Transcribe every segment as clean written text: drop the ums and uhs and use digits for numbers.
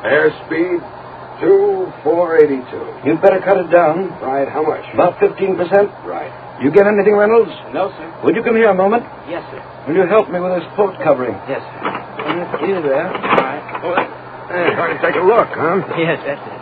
Airspeed 2482. You'd better cut it down. Right, how much? About 15%. Right. You get anything, Reynolds? No, sir. Would you come here a moment? Yes, sir. Will you help me with this port covering? Yes, sir. You there. All right. Hey, trying to take a look, huh? Yes, that's it.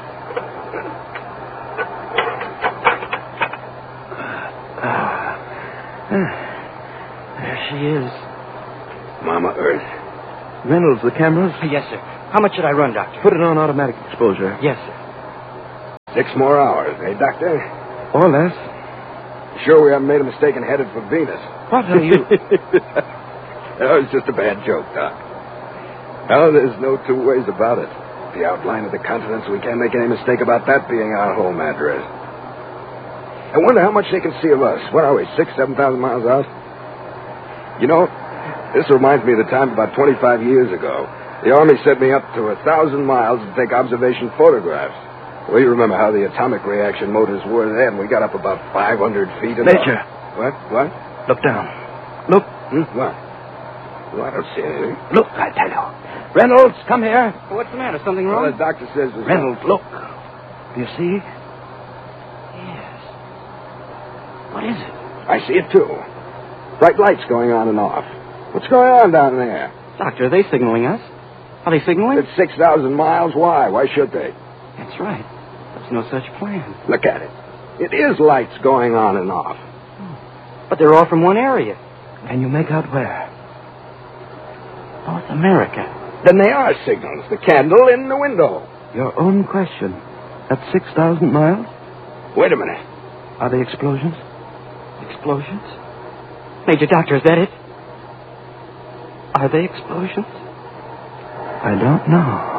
There she is. Mama Earth. Reynolds, the cameras? Yes, sir. How much should I run, Doctor? Put it on automatic exposure. Yes, sir. 6 more hours, eh, Doctor? Or less. Sure we haven't made a mistake and headed for Venus. What are you... That was just a bad joke, Doc. No, there's no two ways about it. The outline of the continents, we can't make any mistake about that being our home address. I wonder how much they can see of us. What are we, 6,000, 7,000 miles out? You know, this reminds me of the time about 25 years ago. The Army sent me up to 1,000 miles to take observation photographs. Well, you remember how the atomic reaction motors were then. We got up about 500 feet. Major. What? Look down. Look. What? Well, I don't see anything. Look, I tell you. Reynolds, come here. What's the matter? Something Well, wrong? the doctor says there's... Reynolds, look. Do you see? Yes. What is it? I see it, too. Bright lights going on and off. What's going on down there? Doctor, are they signaling us? Are they signaling? It's 6,000 miles. Why? Why should they? That's right. There's no such plan. Look at it. It is lights going on and off. But they're all from one area. Can you make out where? North America. Then they are signals. The candle in the window. Your own question. At 6,000 miles? Wait a minute. Are they explosions? Explosions? Major Doctor, is that it? Are they explosions? I don't know.